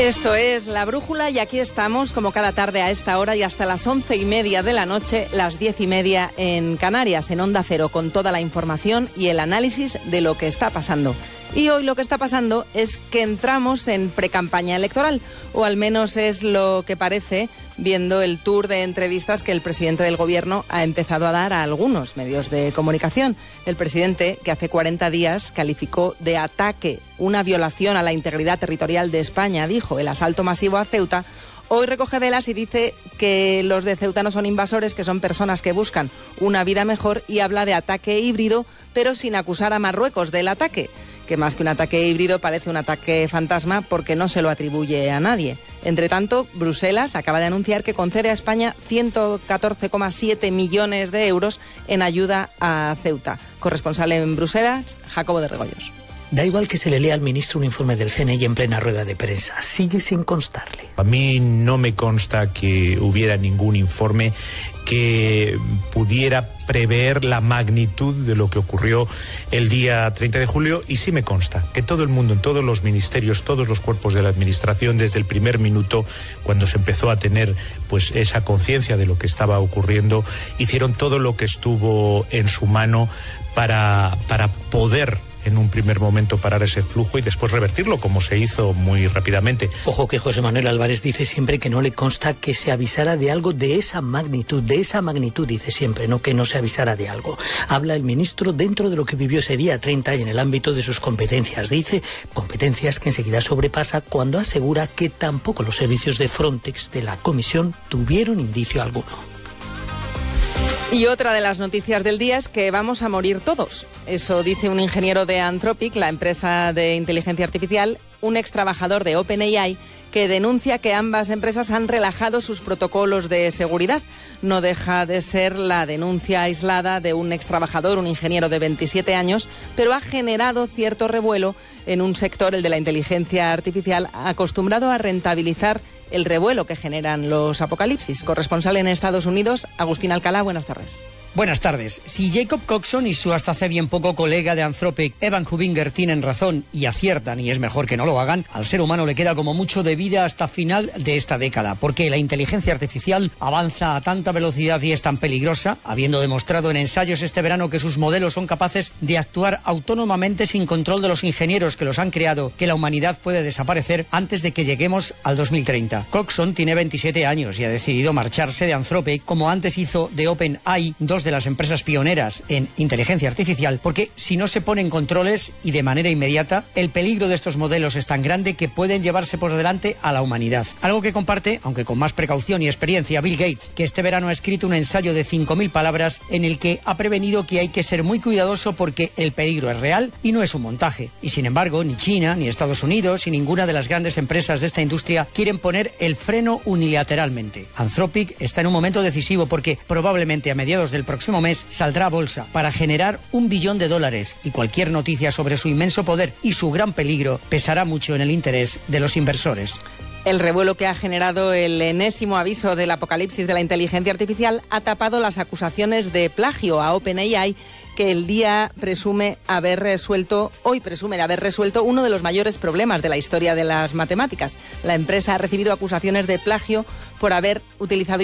Esto es La Brújula y aquí estamos como cada tarde a esta hora y hasta las 11:30 de la noche, las 10:30 en Canarias, en Onda Cero, con toda la información y el análisis de lo que está pasando. Y hoy lo que está pasando es que entramos en precampaña electoral, o al menos es lo que parece, viendo el tour de entrevistas que el presidente del Gobierno ha empezado a dar a algunos medios de comunicación. El presidente, que hace 40 días calificó de ataque una violación a la integridad territorial de España, dijo, el asalto masivo a Ceuta, hoy recoge velas y dice que los de Ceuta no son invasores, que son personas que buscan una vida mejor, y habla de ataque híbrido, pero sin acusar a Marruecos del ataque, que más que un ataque híbrido parece un ataque fantasma porque no se lo atribuye a nadie. Entre tanto, Bruselas acaba de anunciar que concede a España 114,7 millones de euros en ayuda a Ceuta. Corresponsal en Bruselas, Jacobo de Regoyos. Da igual que se le lea al ministro un informe del CNI en plena rueda de prensa, sigue sin constarle. A mí no me consta que hubiera ningún informe que pudiera prever la magnitud de lo que ocurrió el día 30 de julio y sí me consta que todo el mundo, en todos los ministerios, todos los cuerpos de la administración, desde el primer minuto, cuando se empezó a tener pues esa conciencia de lo que estaba ocurriendo, hicieron todo lo que estuvo en su mano para poder en un primer momento parar ese flujo y después revertirlo, como se hizo muy rápidamente. Ojo que José Manuel Álvarez dice siempre que no le consta que se avisara de algo de esa magnitud dice siempre, no que no se avisara de algo. Habla el ministro dentro de lo que vivió ese día 30 y en el ámbito de sus competencias. Dice competencias que enseguida sobrepasa cuando asegura que tampoco los servicios de Frontex de la Comisión tuvieron indicio alguno. Y otra de las noticias del día es que vamos a morir todos. Eso dice un ingeniero de Anthropic, la empresa de inteligencia artificial, un ex trabajador de OpenAI, que denuncia que ambas empresas han relajado sus protocolos de seguridad. No deja de ser la denuncia aislada de un ex trabajador, un ingeniero de 27 años, pero ha generado cierto revuelo en un sector, el de la inteligencia artificial, acostumbrado a rentabilizar el revuelo que generan los apocalipsis. Corresponsal en Estados Unidos, Agustín Alcalá, buenas tardes. Buenas tardes. Si Jacob Coxon y su hasta hace bien poco colega de Anthropic, Evan Hubinger, tienen razón y aciertan, y es mejor que no lo hagan, al ser humano le queda como mucho de vida hasta final de esta década, porque la inteligencia artificial avanza a tanta velocidad y es tan peligrosa, habiendo demostrado en ensayos este verano que sus modelos son capaces de actuar autónomamente sin control de los ingenieros que los han creado, que la humanidad puede desaparecer antes de que lleguemos al 2030. Coxon tiene 27 años y ha decidido marcharse de Anthropic, como antes hizo de OpenAI, dos de las empresas pioneras en inteligencia artificial, porque si no se ponen controles y de manera inmediata, el peligro de estos modelos es tan grande que pueden llevarse por delante a la humanidad. Algo que comparte, aunque con más precaución y experiencia, Bill Gates, que este verano ha escrito un ensayo de 5.000 palabras en el que ha prevenido que hay que ser muy cuidadoso porque el peligro es real y no es un montaje. Y sin embargo, ni China, ni Estados Unidos, ni ninguna de las grandes empresas de esta industria quieren poner el freno unilateralmente. Anthropic está en un momento decisivo porque probablemente a mediados del próximo mes saldrá a bolsa para generar $1 billón y cualquier noticia sobre su inmenso poder y su gran peligro pesará mucho en el interés de los inversores. El revuelo que ha generado el enésimo aviso del apocalipsis de la inteligencia artificial ha tapado las acusaciones de plagio a OpenAI, que hoy presume de haber resuelto uno de los mayores problemas de la historia de las matemáticas. La empresa ha recibido acusaciones de plagio por haber utilizado